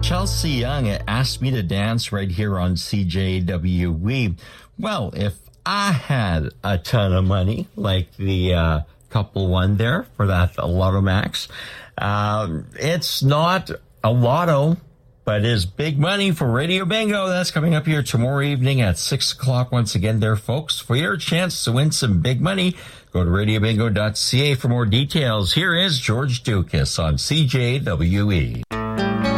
Chelsea Young asked me to dance right here on CJWE. Well, if I had a ton of money, like the couple won there for that Lotto Max, it's not a lotto, but is big money for Radio Bingo. That's coming up here tomorrow evening at 6 o'clock. Once again there, folks. For your chance to win some big money, go to radiobingo.ca for more details. Here is George Dukas on CJWE.